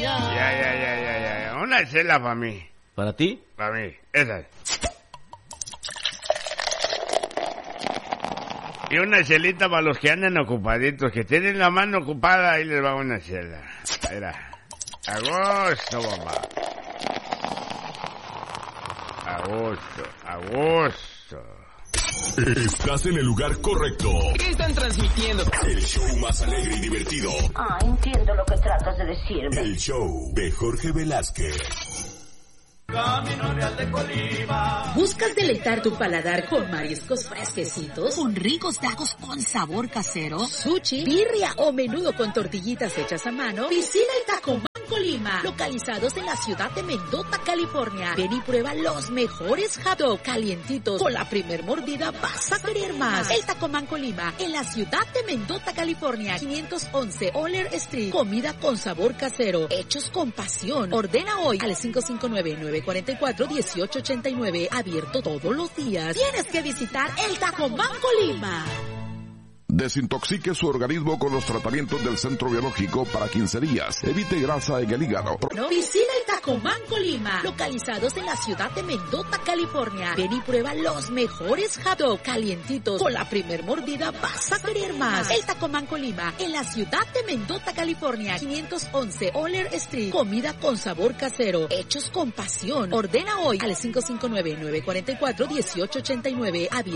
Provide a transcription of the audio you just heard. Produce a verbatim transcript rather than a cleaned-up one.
Ya, Ya, ya, ya, ya, ya. Una chela para mí. ¿Para ti? Para mí. Esa. Y una chelita para los que andan ocupaditos, que tienen la mano ocupada, ahí les va una chela. Mira. Agosto, papá. Agosto, agosto. Estás en el lugar correcto. ¿Qué están transmitiendo? El show más alegre y divertido. Ah, entiendo lo que tratas de decirme. El show de Jorge Velázquez. Camino Real de Colima. ¿Buscas deleitar tu paladar con mariscos fresquecitos? Con ricos tacos con sabor casero. Sushi, birria o menudo con tortillitas hechas a mano. Visita el Tacomán Colima, localizados en la ciudad de Mendota, California. Ven y prueba los mejores hot dog calientitos. Con la primer mordida vas a querer más. El Tacomán Colima, en la ciudad de Mendota, California. quinientos once Oller Street. Comida con sabor casero, hechos con pasión. Ordena hoy al cinco cinco nueve, nueve cuatro cuatro, uno ocho ocho nueve. Abierto todos los días. Tienes que visitar el Tacomán Colima. Desintoxique su organismo con los tratamientos del Centro Biológico para quince días. Evite grasa en el hígado. No, visita el Tacomán Colima, localizados en la ciudad de Mendota, California. Ven y prueba los mejores hot dog calientitos. Con la primer mordida vas a querer más. El Tacomán Colima, en la ciudad de Mendota, California. quinientos once Oller Street. Comida con sabor casero, hechos con pasión. Ordena hoy al cinco cinco nueve, nueve cuatro cuatro, uno ocho ocho nueve. Abierto